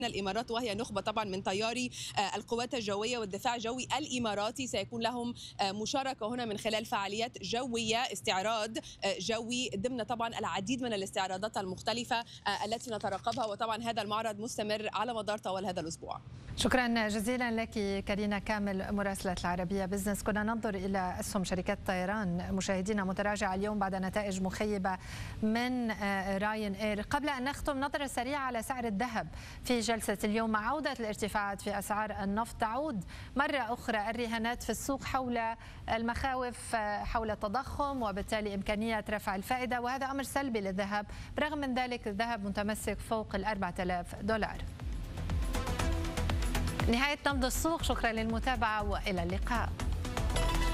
الإمارات، وهي نخبة طبعا من طياري القوات الجوية والدفاع الجوي الإماراتي. سيكون لهم مشاركة هنا من خلال فعاليات جوية، استعراض جوي ضمن طبعا العديد من الاستعراضات المختلفة التي نترقبها. وطبعا هذا المعرض مستمر على مدار طوال هذا الأسبوع. شكرا جزيلا لك كارينا كامل مراسلة العربية بزنس. كنا ننظر إلى أسهم شركات الطيران مشاهدينا متراجعة اليوم بعد نتائج مخيبة من راين اير. قبل أن نختم نظرة سريعة على سعر الذهب في جلسة اليوم مع عودة الارتفاعات في أسعار النفط. تعود مرة أخرى الرهانات في السوق حول المخاوف حول التضخم وبالتالي إمكانية رفع الفائدة، وهذا أمر سلبي للذهب. برغم من ذلك الذهب متمسك فوق $4000. نهاية نبض السوق، شكرا للمتابعة وإلى اللقاء.